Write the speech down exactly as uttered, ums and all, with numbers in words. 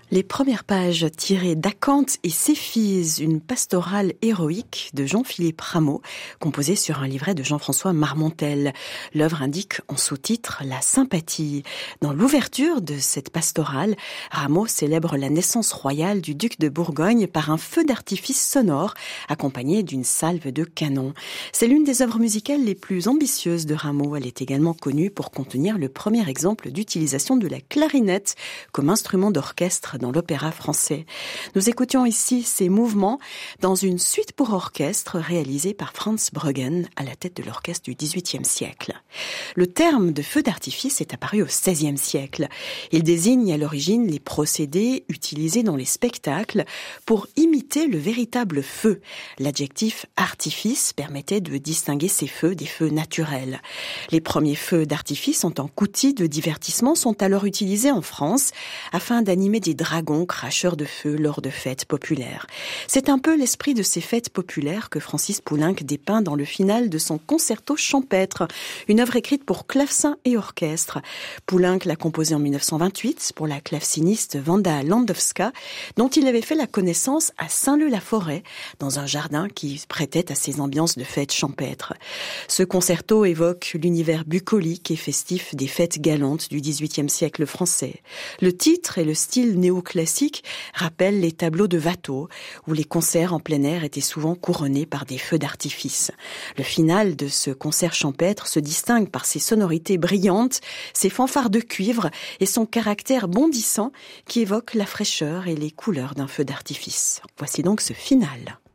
Les premières pages tirées d'Acanthe et ses filles, une pastorale héroïque de Jean-Philippe Rameau, composée sur un livret de Jean-François Marmontel. L'œuvre indique en sous-titre la sympathie. Dans l'ouverture de cette pastorale, Rameau célèbre la naissance royale du duc de Bourgogne par un feu d'artifice sonore, accompagné d'une salve de canon. C'est l'une des œuvres musicales les plus ambitieuses de Rameau. Elle est également connue pour contenir le premier exemple d'utilisation de la clarinette comme instrument d'orchestre dans l'opéra français. Nous écoutions ici ces mouvements dans une suite pour orchestre réalisée par Franz Bruggen à la tête de l'orchestre du dix-huitième siècle. Le terme de feu d'artifice est apparu au seizième siècle. Il désigne à l'origine les procédés utilisés dans les spectacles pour imiter le véritable feu. L'adjectif artifice permettait de distinguer ces feux des feux naturels. Les premiers feux d'artifice en tant qu'outil de divertissement sont alors utilisés en France afin d'animer des dragons cracheurs de feu lors de fêtes populaires. C'est un peu l'esprit de ces fêtes populaires que Francis Poulenc dépeint dans le final de son concerto champêtre, une œuvre écrite pour clavecin et orchestre. Poulenc l'a composée en dix-neuf cent vingt-huit pour la claveciniste Wanda Landowska, dont il avait fait la connaissance à Saint-Leu-la-Forêt, dans un jardin qui prêtait à ces ambiances de fêtes champêtres. Ce concerto évoque l'univers bucolique et festif des fêtes galantes du dix-huitième siècle français. Le titre et le style néoclassique rappellent les tableaux de Watteau, où les concerts en plein air étaient souvent couronnés par des feux d'artifice. Le final de ce concert champêtre se distingue par ses sonorités brillantes, ses fanfares de cuivre et son caractère bondissant qui évoque la fraîcheur et les couleurs d'un feu d'artifice. Voici donc ce final.